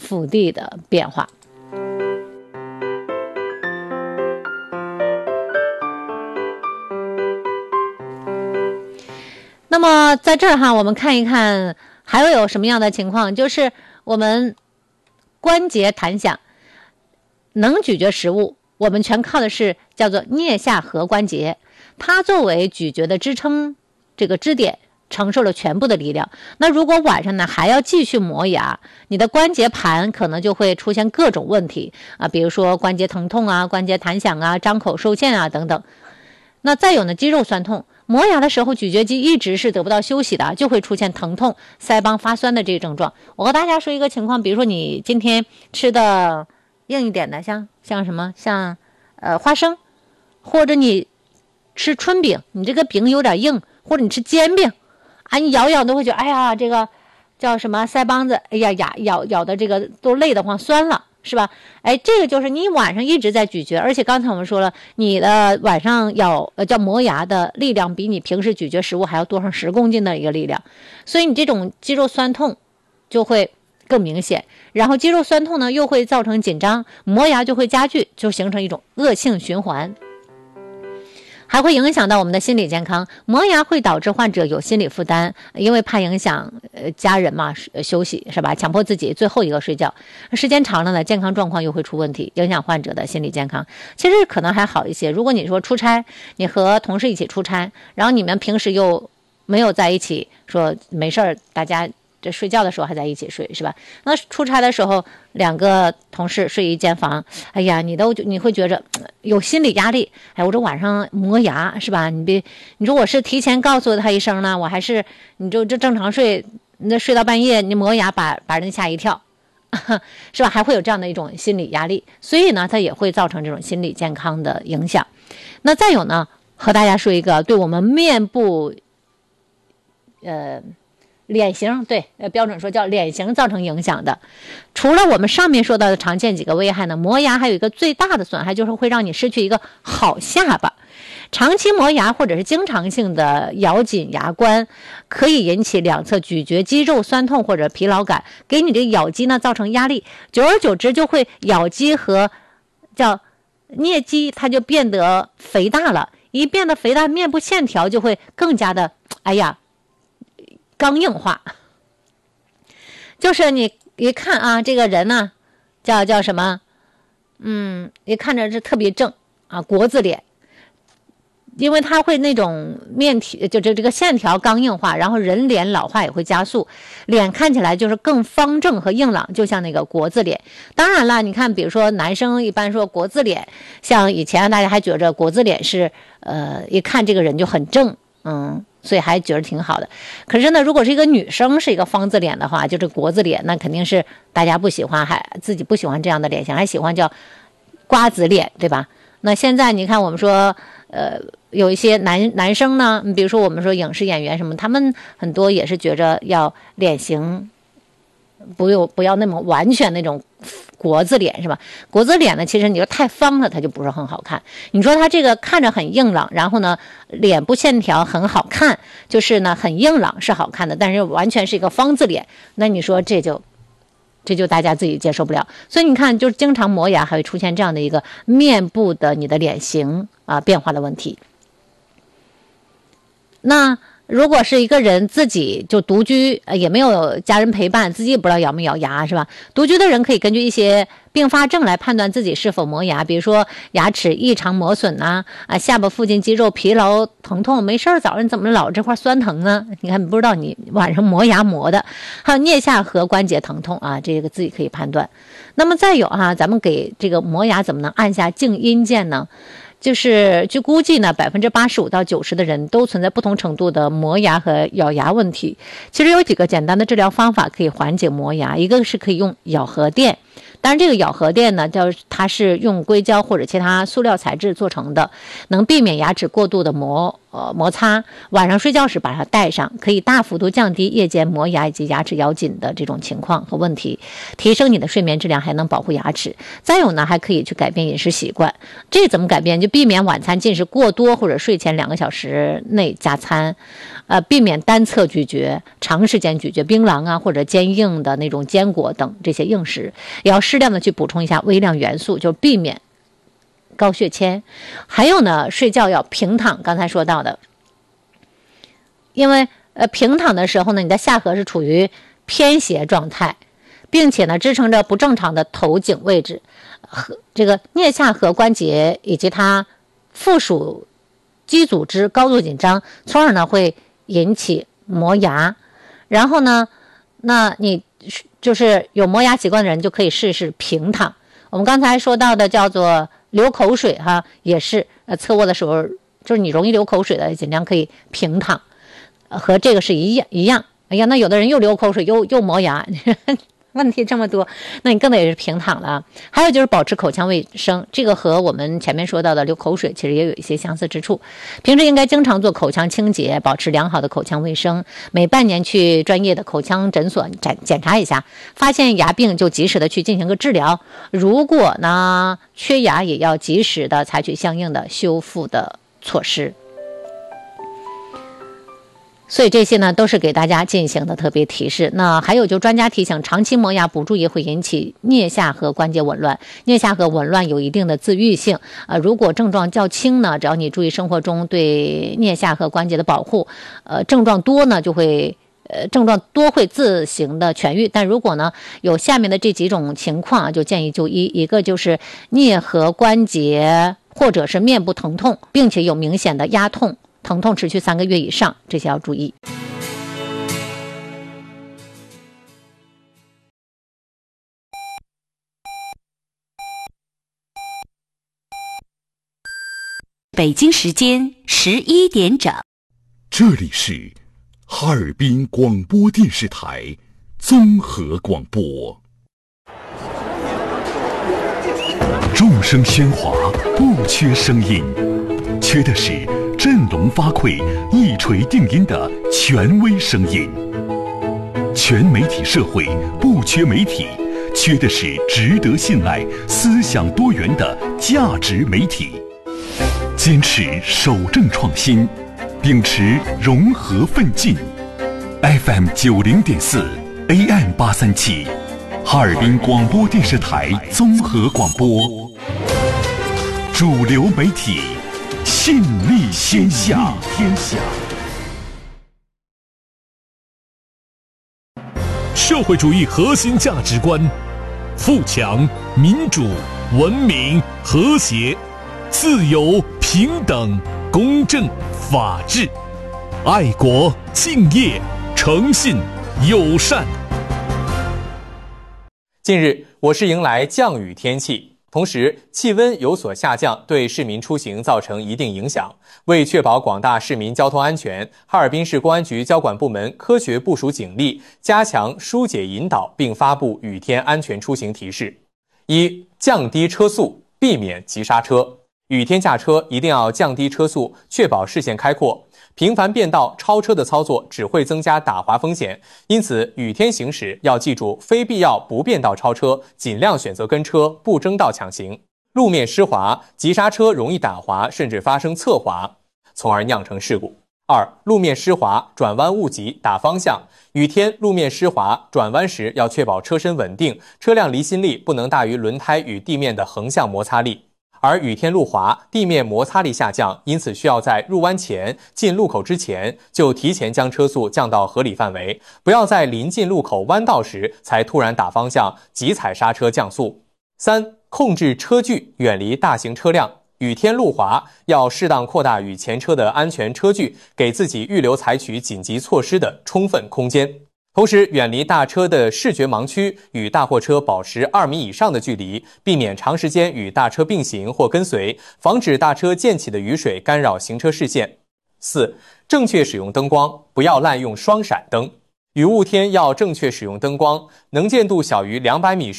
腹地的变化。那么在这儿哈，我们看一看还会有什么样的情况，就是我们关节弹响能咀嚼食物，我们全靠的是叫做颞下颌关节，它作为咀嚼的支撑这个支点，承受了全部的力量。那如果晚上呢还要继续磨牙，你的关节盘可能就会出现各种问题啊，比如说关节疼痛啊、关节弹响啊、张口受限啊等等。那再有呢，肌肉酸痛，磨牙的时候咀嚼肌一直是得不到休息的，就会出现疼痛、腮帮发酸的这个症状。我和大家说一个情况，比如说你今天吃的硬一点的，像什么，像花生，或者你吃春饼，你这个饼有点硬，或者你吃煎饼啊，你咬都会觉得，哎呀，这个叫什么腮帮子，哎呀咬的这个都累得慌，酸了。是吧？哎，这个就是你晚上一直在咀嚼，而且刚才我们说了，你的晚上叫磨牙的力量比你平时咀嚼食物还要多上10公斤的一个力量，所以你这种肌肉酸痛就会更明显，然后肌肉酸痛呢又会造成紧张，磨牙就会加剧，就形成一种恶性循环。还会影响到我们的心理健康，磨牙会导致患者有心理负担，因为怕影响家人嘛，休息是吧？强迫自己最后一个睡觉，时间长了呢，健康状况又会出问题，影响患者的心理健康。其实可能还好一些，如果你说出差，你和同事一起出差，然后你们平时又没有在一起，说没事儿，大家这睡觉的时候还在一起睡是吧？那出差的时候2个同事睡一间房，哎呀，你会觉着有心理压力。哎，我这晚上磨牙是吧？你说我是提前告诉他一声呢，我还是你就正常睡，那睡到半夜你磨牙把人吓一跳，是吧？还会有这样的一种心理压力，所以呢，它也会造成这种心理健康的影响。那再有呢，和大家说一个对我们面部脸型，对，标准说叫脸型造成影响的。除了我们上面说到的常见几个危害呢，磨牙还有一个最大的损害，就是会让你失去一个好下巴。长期磨牙或者是经常性的咬紧牙关，可以引起2侧咀嚼肌肉酸痛或者疲劳感，给你这个咬肌呢造成压力，久而久之就会咬肌和叫颞肌它就变得肥大了，一变得肥大，面部线条就会更加的刚硬化。就是你一看啊，这个人呢叫什么，一看着是特别正啊，国字脸，因为它会那种面体就这个线条刚硬化，然后人脸老化也会加速，脸看起来就是更方正和硬朗，就像那个国字脸。当然了，你看比如说男生一般说国字脸，像以前大家还觉着国字脸是一看这个人就很正，所以还觉得挺好的。可是呢，如果是一个女生是一个方字脸的话，就这国字脸，那肯定是大家不喜欢，还自己不喜欢这样的脸型，还喜欢叫瓜子脸，对吧？那现在你看我们说有一些男生呢，比如说我们说影视演员什么，他们很多也是觉着要脸型不要那么完全那种国字脸是吧？国字脸呢，其实你说太方了，它就不是很好看。你说它这个看着很硬朗，然后呢，脸部线条很好看，就是呢很硬朗是好看的，但是完全是一个方字脸，那你说这就大家自己接受不了。所以你看，就是经常磨牙还会出现这样的一个面部的你的脸型变化的问题。那如果是一个人自己就独居，也没有家人陪伴，自己也不知道咬没咬牙是吧？独居的人可以根据一些并发症来判断自己是否磨牙，比如说牙齿异常磨损下巴附近肌肉疲劳疼痛，没事早上怎么老这块酸疼呢？你看不知道你晚上磨牙磨的，还有颞下颌关节疼痛这个自己可以判断。那么再有咱们给这个磨牙怎么能按下静音键呢？就是据估计呢，85%到90%的人都存在不同程度的磨牙和咬牙问题。其实有几个简单的治疗方法可以缓解磨牙，一个是可以用咬合垫， 当然这个咬合垫呢，它是用硅胶或者其他塑料材质做成的，能避免牙齿过度的摩擦。晚上睡觉时把它戴上，可以大幅度降低夜间磨牙以及牙齿咬紧的这种情况和问题，提升你的睡眠质量，还能保护牙齿。再有呢，还可以去改变饮食习惯。这怎么改变？就避免晚餐进食过多，或者睡前2个小时内加餐，避免单侧咀嚼、长时间咀嚼槟榔啊或者坚硬的那种坚果等这些硬食，也要适量的去补充一下微量元素，就避免高血铅。还有呢，睡觉要平躺，刚才说到的，因为平躺的时候呢，你的下颌是处于偏斜状态，并且呢支撑着不正常的头颈位置，和这个颞下颌关节以及它附属肌组织高度紧张，从而呢会引起磨牙。然后呢，那你就是有磨牙习惯的人就可以试试平躺。我们刚才说到的叫做流口水哈，也是侧卧的时候，就是你容易流口水的，尽量可以平躺，和这个是一样。哎呀，那有的人又流口水又磨牙，问题这么多，那你更得是平躺了。还有就是保持口腔卫生，这个和我们前面说到的流口水其实也有一些相似之处。平时应该经常做口腔清洁，保持良好的口腔卫生，每半年去专业的口腔诊所检查一下，发现牙病就及时的去进行个治疗。如果呢缺牙，也要及时的采取相应的修复的措施。所以这些呢都是给大家进行的特别提示。那还有就专家提醒，长期磨牙不注意会引起颞下颌关节紊乱，颞下颌紊乱有一定的自愈性。如果症状较轻呢，只要你注意生活中对颞下颌关节的保护，症状多呢会自行的痊愈。但如果呢有下面的这几种情况啊，就建议就医。一个就是颞颌关节或者是面部疼痛，并且有明显的压痛，疼痛持续3个月以上，这些要注意。 北京时间11点整， 这里是哈尔滨广播电视台综合广播。众声喧哗，不缺声音，缺的是振聋发聩、一锤定音的权威声音。全媒体社会不缺媒体，缺的是值得信赖、思想多元的价值媒体。坚持守正创新，秉持融合奋进。FM 90.4 AM 837，哈尔滨广播电视台综合广播，主流媒体，信力天下。 社会主义核心价值观：富强、民主、文明、和谐、自由、平等、公正、法治、爱国、敬业、诚信、友善。 近日，我市迎来降雨天气，同时气温有所下降，对市民出行造成一定影响。为确保广大市民交通安全，哈尔滨市公安局交管部门科学部署警力，加强疏解引导，并发布雨天安全出行提示：一、降低车速，避免急刹车。雨天驾车一定要降低车速，确保视线开阔。频繁变道、超车的操作只会增加打滑风险，因此雨天行驶要记住，非必要不变道超车，尽量选择跟车，不争道抢行。路面湿滑，急刹车容易打滑，甚至发生侧滑，从而酿成事故。二、路面湿滑，转弯误急打方向。雨天路面湿滑，转弯时要确保车身稳定，车辆离心力不能大于轮胎与地面的横向摩擦力。而雨天路滑，地面摩擦力下降，因此需要在入弯前、进路口之前就提前将车速降到合理范围，不要在临近路口弯道时才突然打方向、急踩刹车降速。三、控制车距，远离大型车辆。雨天路滑，要适当扩大与前车的安全车距，给自己预留采取紧急措施的充分空间。同时，远离大车的视觉盲区，与大货车保持2米以上的距离，避免长时间与大车并行或跟随，防止大车溅起的雨水干扰行车视线。四、正确使用灯光，不要滥用双闪灯。雨雾天要正确使用灯光，能见度小于200米